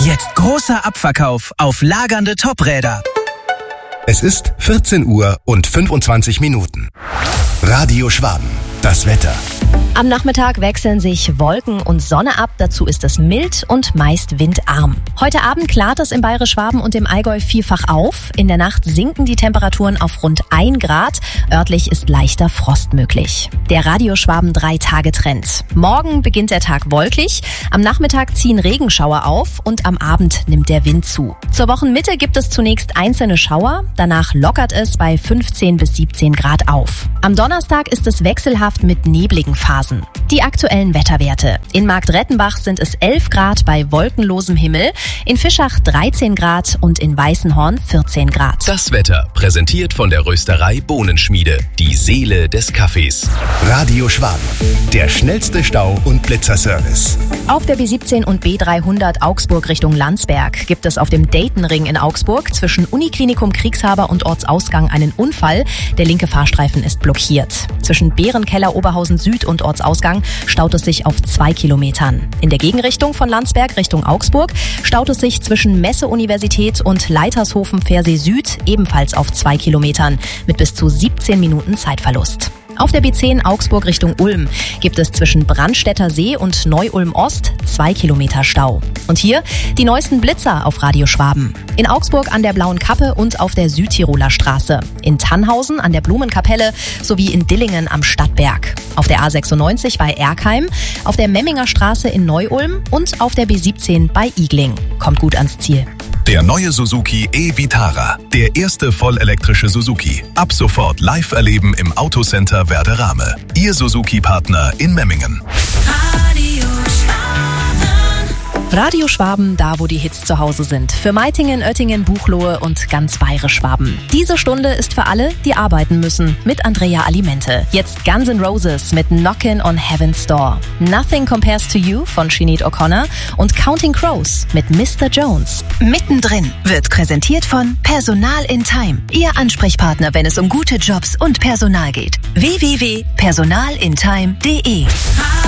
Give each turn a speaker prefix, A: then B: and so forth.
A: Jetzt großer Abverkauf auf lagernde Topräder.
B: Es ist 14 Uhr und 25 Minuten. Radio Schwaben, das Wetter.
C: Am Nachmittag wechseln sich Wolken und Sonne ab. Dazu ist es mild und meist windarm. Heute Abend klart es im Bayerisch-Schwaben und im Allgäu vielfach auf. In der Nacht sinken die Temperaturen auf rund 1 Grad. Örtlich ist leichter Frost möglich. Der Radio Schwaben 3-Tage-Trend. Morgen beginnt der Tag wolkig. Am Nachmittag ziehen Regenschauer auf und am Abend nimmt der Wind zu. Zur Wochenmitte gibt es zunächst einzelne Schauer. Danach lockert es bei 15 bis 17 Grad auf. Am Donnerstag ist es wechselhaft mit nebligen Phasen. Die aktuellen Wetterwerte. In Marktrettenbach sind es 11 Grad bei wolkenlosem Himmel, in Fischach 13 Grad und in Weißenhorn 14 Grad.
D: Das Wetter präsentiert von der Rösterei Bohnenschmiede, die Seele des Kaffees.
B: Radio Schwaben, der schnellste Stau- und Blitzerservice.
C: Auf der B17 und B300 Augsburg Richtung Landsberg gibt es auf dem Daytonring in Augsburg zwischen Uniklinikum Kriegshaber und Ortsausgang einen Unfall. Der linke Fahrstreifen ist blockiert. Zwischen Bärenkeller Oberhausen Süd und Ortsausgang staut es sich auf 2 Kilometern. In der Gegenrichtung von Landsberg Richtung Augsburg staut es sich zwischen Messe-Universität und Leitershofen-Pfersee Süd ebenfalls auf 2 Kilometern mit bis zu 17 Minuten Zeitverlust. Auf der B10 Augsburg Richtung Ulm gibt es zwischen Brandstätter See und Neu-Ulm Ost 2 Kilometer Stau. Und hier die neuesten Blitzer auf Radio Schwaben. In Augsburg an der Blauen Kappe und auf der Südtiroler Straße. In Tannhausen an der Blumenkapelle sowie in Dillingen am Stadtberg. Auf der A96 bei Erkheim, auf der Memminger Straße in Neu-Ulm und auf der B17 bei Igling. Kommt gut ans Ziel.
D: Der neue Suzuki e-Vitara, der erste vollelektrische Suzuki. Ab sofort live erleben im Autocenter Werderame. Ihr Suzuki-Partner in Memmingen.
C: Radio Schwaben, da wo die Hits zu Hause sind. Für Meitingen, Oettingen, Buchloe und ganz Bayerisch-Schwaben. Diese Stunde ist für alle, die arbeiten müssen. Mit Andrea Alimente. Jetzt Guns N' Roses mit Knockin' on Heaven's Door. Nothing Compares to You von Sinead O'Connor und Counting Crows mit Mr. Jones.
E: Mittendrin wird präsentiert von Personal in Time. Ihr Ansprechpartner, wenn es um gute Jobs und Personal geht. www.personalintime.de